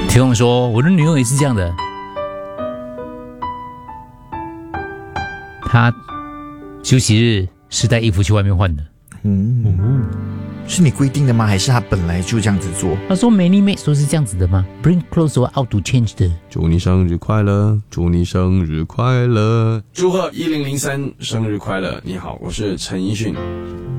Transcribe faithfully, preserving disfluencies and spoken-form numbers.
听我说，我的女友也是这样的，她休息日是带衣服去外面换的。 嗯，是你规定的吗？还是他本来就这样子做？ 他说 many maids 都是这样子的吗 ？Bring clothes or out to change 的。 祝你生日快乐，祝你生日快乐，祝贺一零零三生日快乐！你好，我是陈奕迅。